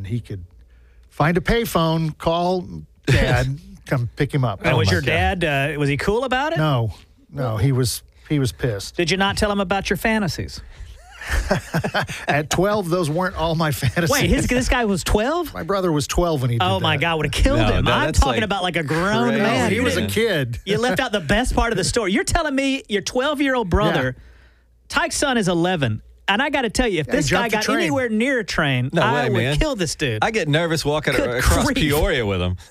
and he could find a payphone, call Dad, come pick him up. And was your dad, was he cool about it? No, he was pissed. Did you not tell him about your fantasies? At 12, those weren't all my fantasies. Wait, this guy was 12? My brother was 12 when he did that. Oh, my God, would have killed him. I'm talking about like a grown crazy. man. He was a kid. You left out the best part of the story. You're telling me your 12-year-old brother, Tyke's son is 11, and I got to tell you, if this guy got anywhere near a train, I would kill this dude. I get nervous walking across Peoria with him.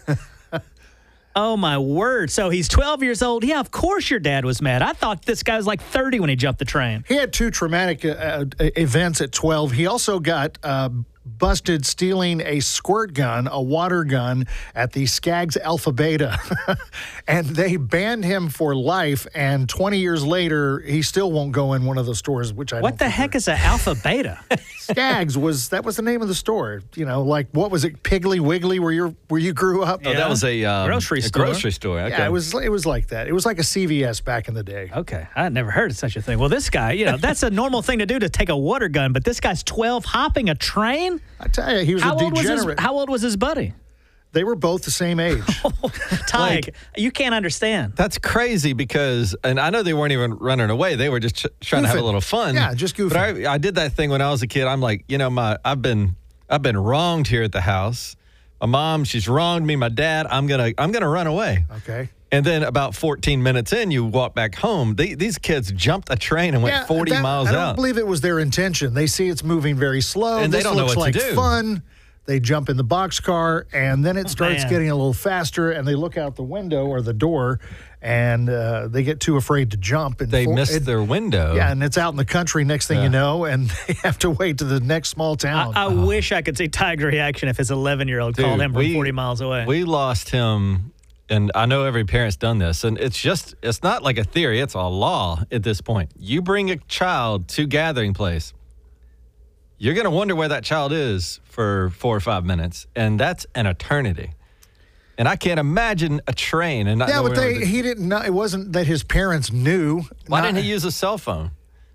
Oh, my word. So he's 12 years old. Yeah, of course your dad was mad. I thought this guy was like 30 when he jumped the train. He had 2 traumatic events at 12. He also got busted stealing a squirt gun, a water gun, at the Skaggs Alpha Beta. And they banned him for life. And 20 years later, he still won't go in one of the stores, which I What the heck is an Alpha Beta? Skaggs was the name of the store. You know, like, what was it, Piggly Wiggly, where you grew up? Oh, that was a grocery store. Grocery store. Okay. Yeah, it was like that. It was like a CVS back in the day. Okay, I had never heard of such a thing. Well, this guy, that's a normal thing to do, to take a water gun, but this guy's 12 hopping a train? I tell you, he was a degenerate. How old was his buddy? They were both the same age. Tyke, you can't understand. That's crazy because, and I know they weren't even running away. They were just trying to have a little fun. Yeah, just goofing. But I did that thing when I was a kid. I'm like, I've been wronged here at the house. My mom, she's wronged me. My dad, I'm gonna run away. Okay. And then about 14 minutes in, you walk back home. These kids jumped a train and went 40 miles out. I don't believe it was their intention. They see it's moving very slow. And they don't know what to do. This looks like fun. They jump in the boxcar, and then it starts getting a little faster, and they look out the window or the door, and they get too afraid to jump. And they missed their window. Yeah, and it's out in the country next thing you know, and they have to wait to the next small town. I wish I could see Tyke's reaction if his 11-year-old called him from 40 miles away. We lost him, and I know every parent's done this, and it's not like a theory, it's a law at this point. You bring a child to gathering place, you're going to wonder where that child is for 4 or 5 minutes, and that's an eternity. And I can't imagine a train. And he didn't know. It wasn't that his parents knew. Why didn't he use a cell phone?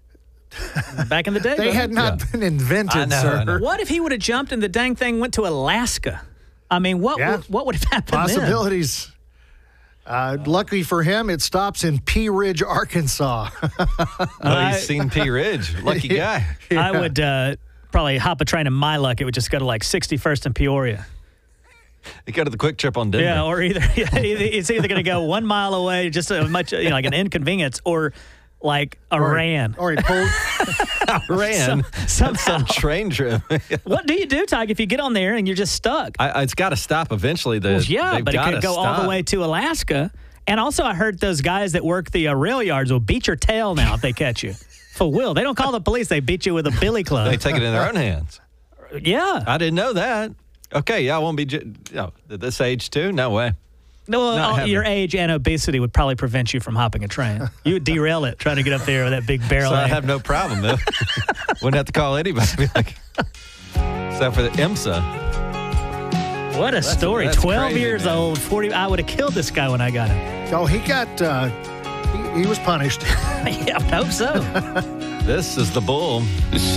Back in the day? They had not been invented, sir. I know. What if he would have jumped and the dang thing went to Alaska? I mean, what would have happened Possibilities. Luckily for him, it stops in Pea Ridge, Arkansas. He's seen Pea Ridge. Lucky guy. Yeah. I would probably hop a train in my luck. It would just go to like 61st and Peoria. You go to the Quick Trip on Denver. Yeah, or it's either going to go 1 mile away, just as much like an inconvenience, or like Iran. Or he pulled Iran. Some train trip. What do you do, Tyke, if you get on there and you're just stuck? It's got to stop eventually. But it could go all the way to Alaska. And also, I heard those guys that work the rail yards will beat your tail now if they catch you. For will. They don't call the police. They beat you with a billy club. They take it in their own hands. Yeah. I didn't know that. Okay, yeah, I won't be at this age too? No way. No, your age and obesity would probably prevent you from hopping a train. You would derail it trying to get up there with that big barrel. So I'd have no problem, though. Wouldn't have to call anybody. Except for the IMSA. What a story. That's 12 crazy, years old, 40. I would have killed this guy when I got him. Oh, he got, he was punished. Yeah, I hope so. This is the bull.